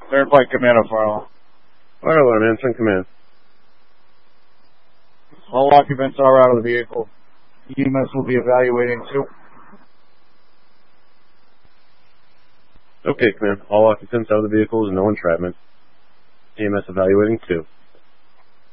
Third flight commando, Farlow. Fire alarm, answering command. All occupants are out of the vehicle. EMS will be evaluating 2. Okay, command. All occupants out of the vehicle, no entrapment. EMS evaluating 2.